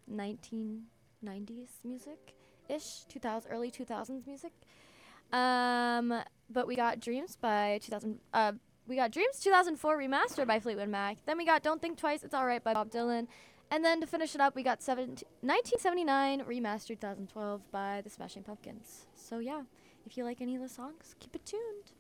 1990s music-ish, early 2000s music. But we got Dreams by 2004 remastered by Fleetwood Mac. Then we got Don't Think Twice, It's Alright by Bob Dylan. And then to finish it up, we got 1979 remastered 2012 by the Smashing Pumpkins. So yeah, if you like any of the songs, keep it tuned.